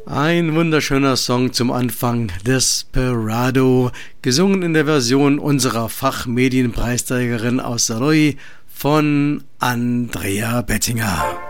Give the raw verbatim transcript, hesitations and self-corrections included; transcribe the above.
Ein wunderschöner Song zum Anfang, Desperado, gesungen in der Version unserer Fachmedienpreisträgerin aus Saarlouis von Andrea Bettinger.